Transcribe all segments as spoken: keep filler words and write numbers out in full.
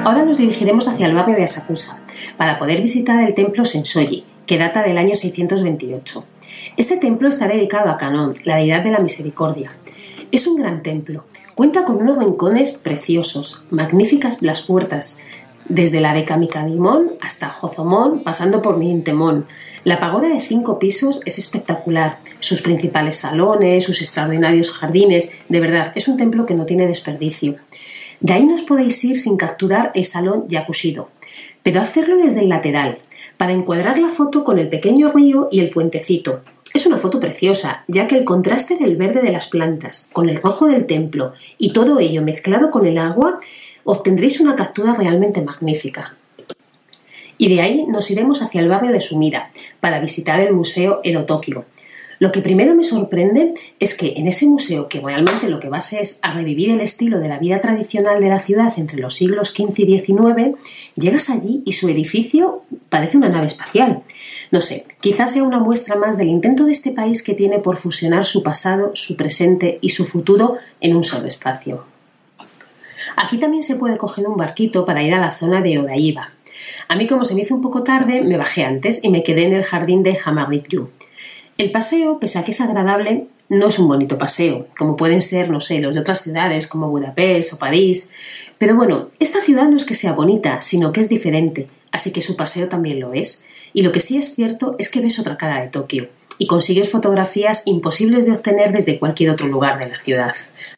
Ahora nos dirigiremos hacia el barrio de Asakusa para poder visitar el templo Sensoji, que data del año seiscientos veintiocho. Este templo está dedicado a Kannon, la deidad de la misericordia. Es un gran templo, cuenta con unos rincones preciosos, magníficas las puertas, desde la de Kamikadimon hasta Hozomon, pasando por Nintemon. La pagoda de cinco pisos es espectacular, sus principales salones, sus extraordinarios jardines, de verdad, es un templo que no tiene desperdicio. De ahí no os podéis ir sin capturar el salón Yakushido, pero hacerlo desde el lateral, para encuadrar la foto con el pequeño río y el puentecito. Es una foto preciosa, ya que el contraste del verde de las plantas, con el rojo del templo y todo ello mezclado con el agua, obtendréis una captura realmente magnífica. Y de ahí nos iremos hacia el barrio de Sumida, para visitar el Museo Edo Tokyo. Lo que primero me sorprende es que en ese museo, que realmente lo que va a ser es a revivir el estilo de la vida tradicional de la ciudad entre los siglos quince y diecinueve, llegas allí y su edificio parece una nave espacial. No sé, quizás sea una muestra más del intento de este país que tiene por fusionar su pasado, su presente y su futuro en un solo espacio. Aquí también se puede coger un barquito para ir a la zona de Odaiba. A mí, como se me hizo un poco tarde, me bajé antes y me quedé en el jardín de Hamaguchi. El paseo, pese a que es agradable, no es un bonito paseo, como pueden ser, no sé, los de otras ciudades como Budapest o París. Pero bueno, esta ciudad no es que sea bonita, sino que es diferente, así que su paseo también lo es. Y lo que sí es cierto es que ves otra cara de Tokio y consigues fotografías imposibles de obtener desde cualquier otro lugar de la ciudad.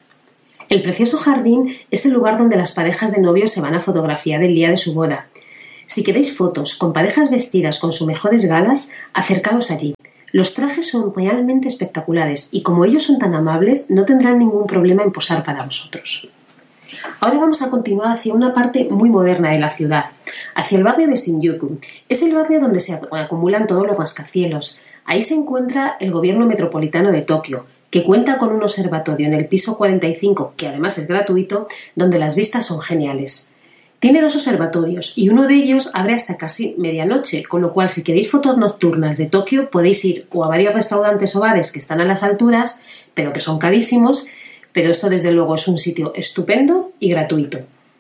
El precioso jardín es el lugar donde las parejas de novios se van a fotografiar el día de su boda. Si queréis fotos con parejas vestidas con sus mejores galas, acercaos allí. Los trajes son realmente espectaculares y como ellos son tan amables, no tendrán ningún problema en posar para vosotros. Ahora vamos a continuar hacia una parte muy moderna de la ciudad, hacia el barrio de Shinjuku. Es el barrio donde se acumulan todos los rascacielos. Ahí se encuentra el gobierno metropolitano de Tokio, que cuenta con un observatorio en el piso cuarenta y cinco, que además es gratuito, donde las vistas son geniales. Tiene dos observatorios y uno de ellos abre hasta casi medianoche, con lo cual si queréis fotos nocturnas de Tokio podéis ir o a varios restaurantes o bares que están a las alturas, pero que son carísimos, pero esto desde luego es un sitio estupendo y gratuito.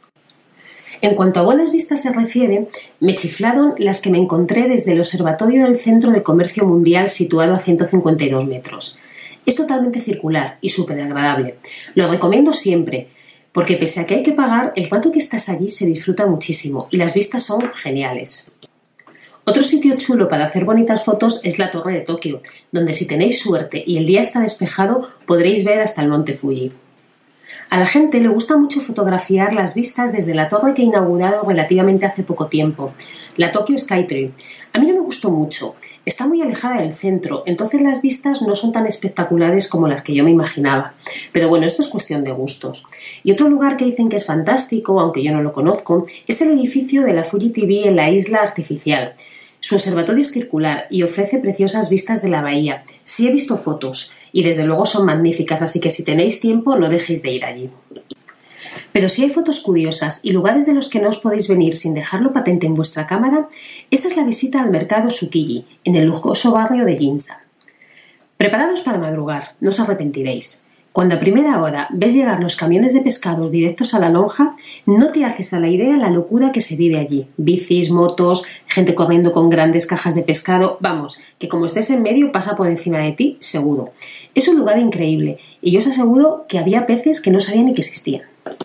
En cuanto a buenas vistas se refiere, me chiflaron las que me encontré desde el observatorio del Centro de Comercio Mundial situado a ciento cincuenta y dos metros. Es totalmente circular y súper agradable. Lo recomiendo siempre, porque pese a que hay que pagar, el rato que estás allí se disfruta muchísimo y las vistas son geniales. Otro sitio chulo para hacer bonitas fotos es la Torre de Tokio, donde si tenéis suerte y el día está despejado podréis ver hasta el monte Fuji. A la gente le gusta mucho fotografiar las vistas desde la torre que he inaugurado relativamente hace poco tiempo, la Tokyo Skytree. A mí no me gustó mucho, está muy alejada del centro, entonces las vistas no son tan espectaculares como las que yo me imaginaba. Pero bueno, esto es cuestión de gustos. Y otro lugar que dicen que es fantástico, aunque yo no lo conozco, es el edificio de la Fuji T V en la isla artificial. Su observatorio es circular y ofrece preciosas vistas de la bahía. Sí he visto fotos y desde luego son magníficas, así que si tenéis tiempo no dejéis de ir allí. Pero si hay fotos curiosas y lugares de los que no os podéis venir sin dejarlo patente en vuestra cámara, esta es la visita al mercado Tsukiji, en el lujoso barrio de Ginza. Preparados para madrugar, no os arrepentiréis. Cuando a primera hora ves llegar los camiones de pescados directos a la lonja, no te haces a la idea la locura que se vive allí. Bicis, motos, gente corriendo con grandes cajas de pescado. Vamos, que como estés en medio pasa por encima de ti, seguro. Es un lugar increíble y yo os aseguro que había peces que no sabían ni que existían.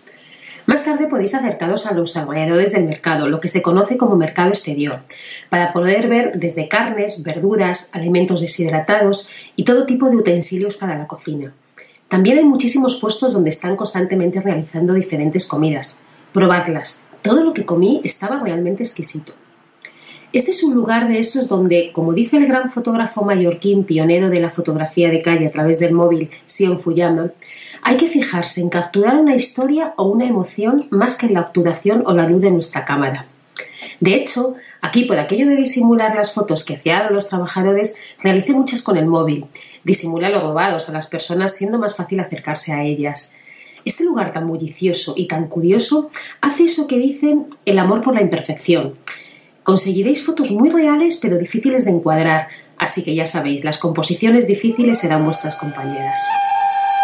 Más tarde podéis acercaros a los alrededores del mercado, lo que se conoce como mercado exterior, para poder ver desde carnes, verduras, alimentos deshidratados y todo tipo de utensilios para la cocina. También hay muchísimos puestos donde están constantemente realizando diferentes comidas. Probadlas. Todo lo que comí estaba realmente exquisito. Este es un lugar de esos donde, como dice el gran fotógrafo mallorquín pionero de la fotografía de calle a través del móvil, Sion Fuyama, hay que fijarse en capturar una historia o una emoción más que en la obturación o la luz de nuestra cámara. De hecho, aquí por aquello de disimular las fotos que hacían los trabajadores, realicé muchas con el móvil. Disimula los robados a las personas siendo más fácil acercarse a ellas. Este lugar tan bullicioso y tan curioso hace eso que dicen el amor por la imperfección. Conseguiréis fotos muy reales pero difíciles de encuadrar, así que ya sabéis, las composiciones difíciles serán vuestras compañeras.